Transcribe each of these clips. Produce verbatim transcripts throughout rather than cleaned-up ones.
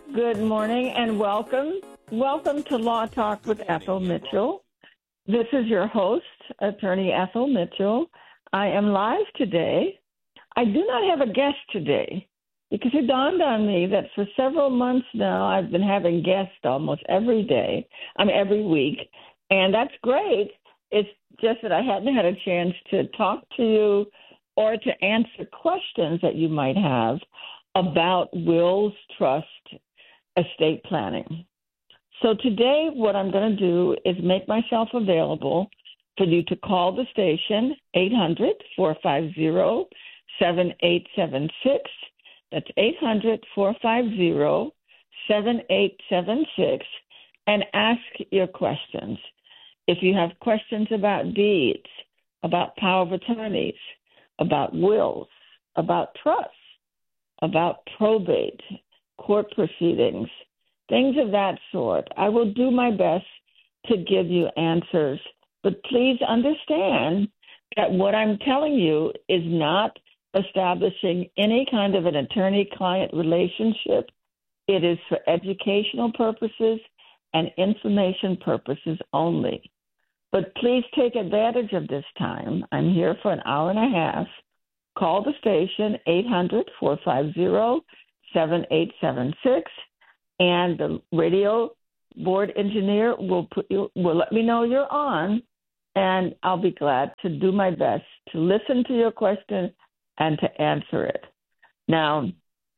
Good morning and welcome. Welcome to Law Talk with Ethel Mitchell. This is your host, Attorney Ethel Mitchell. I am live today. I do not have a guest today because it dawned on me that for several months now I've been having guests almost every day, I mean every week, and that's great. It's just that I hadn't had a chance to talk to you or to answer questions that you might have about wills, trust, estate planning. So today what I'm going to do is make myself available for you to call the station, eight hundred, four five zero, seven eight seven six. That's eight hundred, four five zero, seven eight seven six, and ask your questions. If you have questions about deeds, about power of attorneys, about wills, about trusts, about probate, court proceedings, things of that sort, I will do my best to give you answers. But please understand that what I'm telling you is not establishing any kind of an attorney-client relationship. It is for educational purposes and information purposes only. But please take advantage of this time. I'm here for an hour and a half. Call the station, eight hundred, four five zero, seven eight seven six, and the radio board engineer will put you will let me know you're on, and I'll be glad to do my best to listen to your question and to answer it. Now,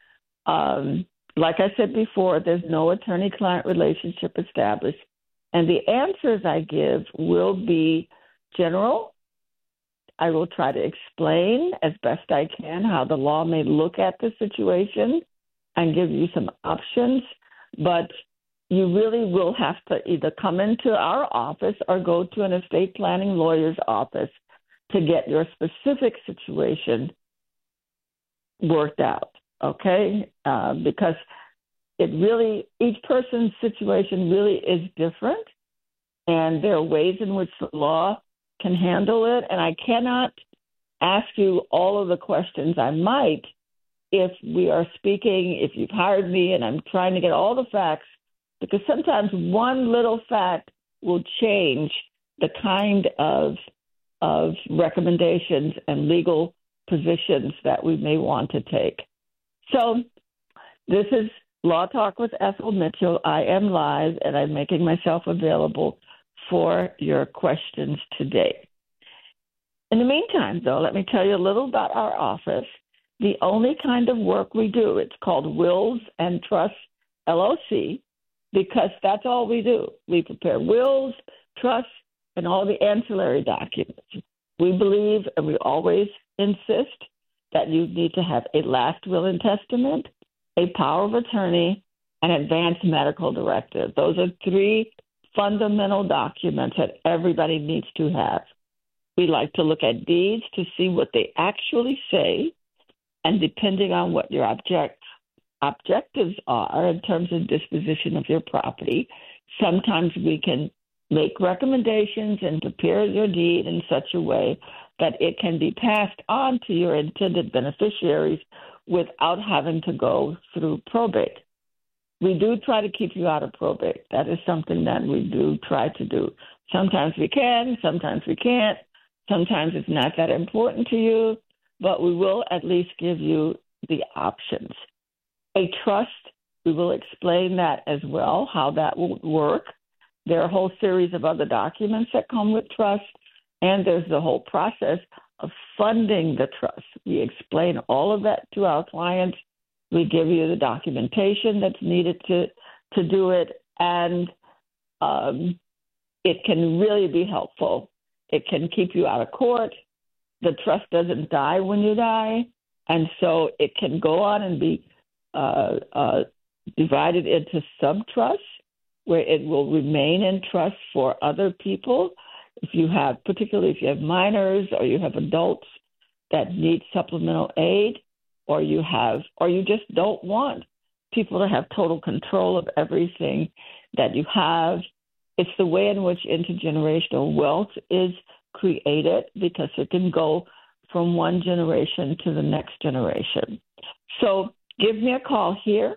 um, like I said before, there's no attorney-client relationship established, and the answers I give will be general. I will try to explain as best I can how the law may look at the situation and give you some options, but you really will have to either come into our office or go to an estate planning lawyer's office to get your specific situation worked out, okay? Uh, because it really, each person's situation really is different, and there are ways in which the law can handle it, and I cannot ask you all of the questions I might if we are speaking, if you've hired me and I'm trying to get all the facts, because sometimes one little fact will change the kind of of recommendations and legal positions that we may want to take. So this is Law Talk with Ethel Mitchell. I am live, and I'm making myself available for your questions today. In the meantime, though, let me tell you a little about our office. The only kind of work we do, it's called Wills and Trusts, L L C, because that's all we do. We prepare wills, trusts, and all the ancillary documents. We believe, and we always insist, that you need to have a last will and testament, a power of attorney, and advance medical directive. Those are three fundamental documents that everybody needs to have. We like to look at deeds to see what they actually say, and depending on what your object, objectives are in terms of disposition of your property, sometimes we can make recommendations and prepare your deed in such a way that it can be passed on to your intended beneficiaries without having to go through probate. We do try to keep you out of probate. That is something that we do try to do. Sometimes we can, sometimes we can't. Sometimes it's not that important to you, but we will at least give you the options. A trust, we will explain that as well, how that will work. There are a whole series of other documents that come with trust, and there's the whole process of funding the trust. We explain all of that to our clients. We give you the documentation that's needed to, to do it, and um, it can really be helpful. It can keep you out of court. The trust doesn't die when you die, and so it can go on and be uh, uh, divided into sub-trusts where it will remain in trust for other people. If you have, particularly if you have minors or you have adults that need supplemental aid, or you have, or you just don't want people to have total control of everything that you have. It's the way in which intergenerational wealth is created, because it can go from one generation to the next generation. So give me a call here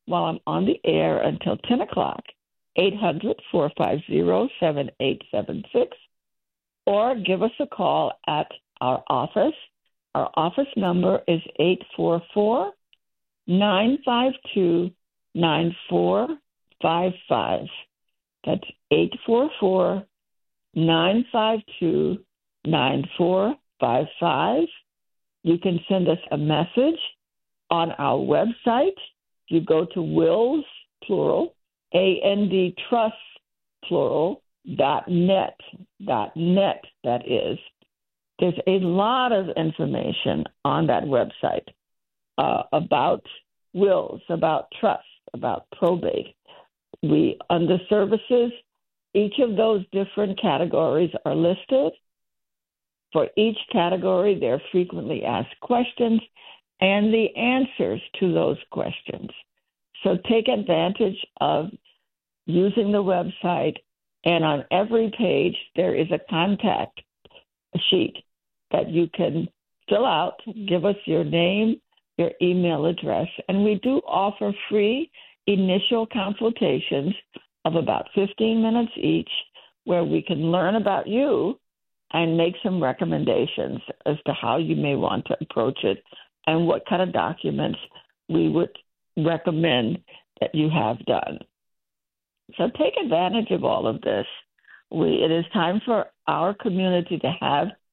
while I'm on the air until ten o'clock, eight hundred, four five zero, seven eight seven six, or give us a call at our office. Our office number is eight four four, nine five two, nine four five five. That's eight four four, nine five two, nine four five five. You can send us a message on our website. You go to Wills, plural, A N D Trust, plural, dot net, dot net, that is. There's a lot of information on that website uh, about wills, about trust, about probate. We, under services, each of those different categories are listed. For each category, there are frequently asked questions and the answers to those questions. So take advantage of using the website, and on every page, there is a contact sheet that you can fill out, give us your name, your email address, and we do offer free initial consultations of about fifteen minutes each, where we can learn about you and make some recommendations as to how you may want to approach it and what kind of documents we would recommend that you have done. So take advantage of all of this. We, it is time for our community to have